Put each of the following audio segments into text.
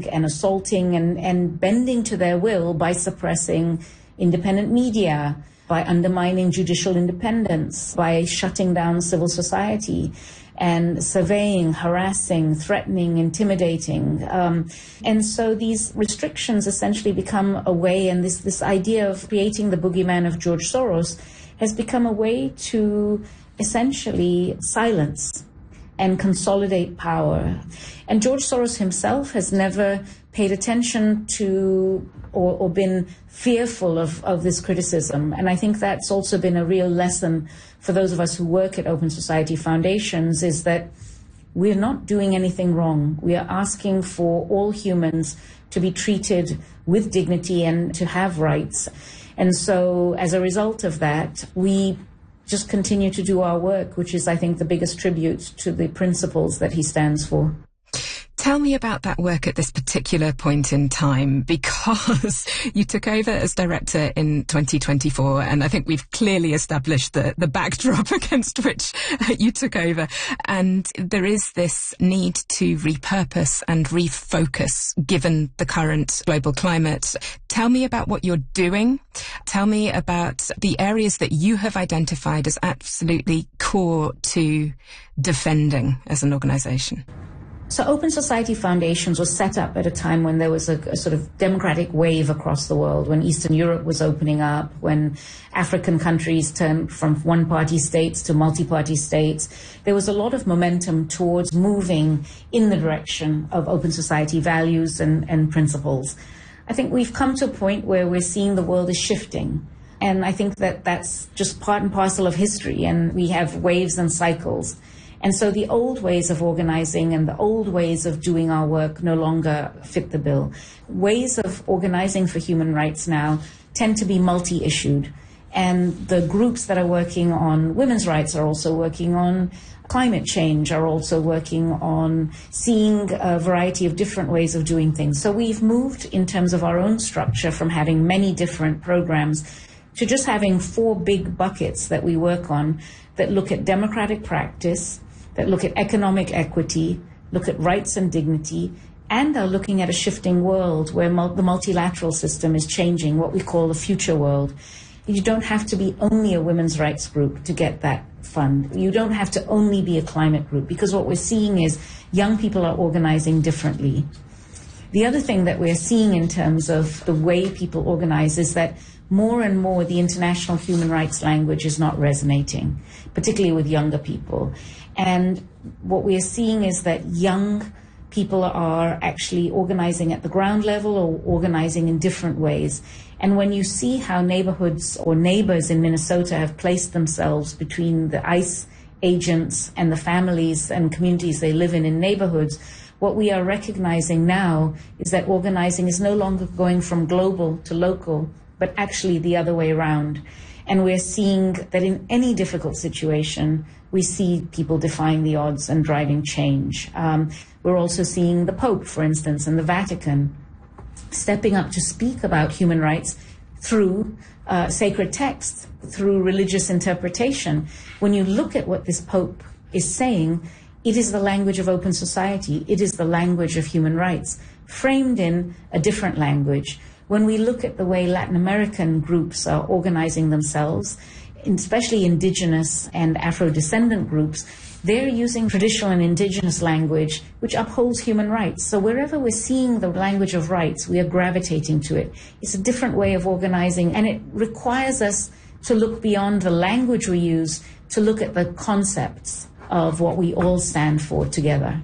harassing and assaulting and bending to their will by suppressing independent media, by undermining judicial independence, by shutting down civil society, and surveying, harassing, threatening, intimidating. And so these restrictions essentially become a way, and this idea of creating the boogeyman of George Soros has become a way to essentially silence and consolidate power. And George Soros himself has never paid attention to or been fearful of this criticism. And I think that's also been a real lesson for those of us who work at Open Society Foundations, is that we're not doing anything wrong. We are asking for all humans to be treated with dignity and to have rights. And so as a result of that, we just continue to do our work, which is, I think, the biggest tribute to the principles that he stands for. Tell me about that work at this particular point in time, because you took over as director in 2024, and I think we've clearly established the backdrop against which you took over. And there is this need to repurpose and refocus given the current global climate. Tell me about what you're doing. Tell me about the areas that you have identified as absolutely core to defending as an organisation. So Open Society Foundations was set up at a time when there was a sort of democratic wave across the world, when Eastern Europe was opening up, when African countries turned from one-party states to multi-party states. There was a lot of momentum towards moving in the direction of open society values and principles. I think we've come to a point where we're seeing the world is shifting. And I think that that's just part and parcel of history, and we have waves and cycles. And so the old ways of organizing and the old ways of doing our work no longer fit the bill. Ways of organizing for human rights now tend to be multi-issued. And the groups that are working on women's rights are also working on climate change, are also working on seeing a variety of different ways of doing things. So we've moved in terms of our own structure from having many different programs to just having 4 big buckets that we work on that look at democratic practice, that look at economic equity, look at rights and dignity, and are looking at a shifting world where the multilateral system is changing, what we call the future world. You don't have to be only a women's rights group to get that fund. You don't have to only be a climate group, because what we're seeing is young people are organizing differently. The other thing that we're seeing in terms of the way people organize is that more and more the international human rights language is not resonating, particularly with younger people. And what we are seeing is that young people are actually organizing at the ground level or organizing in different ways. And when you see how neighborhoods or neighbors in Minnesota have placed themselves between the ICE agents and the families and communities they live in neighborhoods, what we are recognizing now is that organizing is no longer going from global to local, but actually the other way around. And we're seeing that in any difficult situation, we see people defying the odds and driving change. We're also seeing the Pope, for instance, and the Vatican stepping up to speak about human rights through sacred texts, through religious interpretation. When you look at what this Pope is saying, it is the language of open society. It is the language of human rights, framed in a different language. When we look at the way Latin American groups are organizing themselves, especially indigenous and Afro-descendant groups, they're using traditional and indigenous language which upholds human rights. So wherever we're seeing the language of rights, we are gravitating to it. It's a different way of organizing, and it requires us to look beyond the language we use to look at the concepts of what we all stand for together.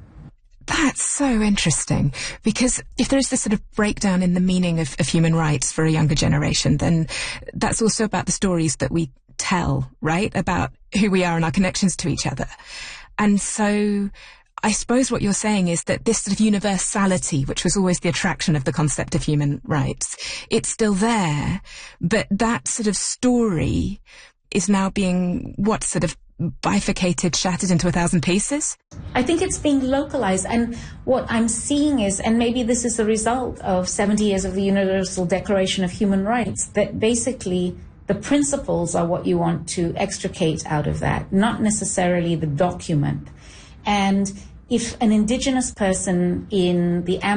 That's so interesting, because if there is this sort of breakdown in the meaning of human rights for a younger generation, then that's also about the stories that we tell, right? About who we are and our connections to each other. And so I suppose what you're saying is that this sort of universality, which was always the attraction of the concept of human rights, it's still there, but that sort of story is now being bifurcated, shattered into 1,000 pieces? I think it's being localized, and what I'm seeing is, and maybe this is the result of 70 years of the Universal Declaration of Human Rights, that basically the principles are what you want to extricate out of that, not necessarily the document. And if an indigenous person in the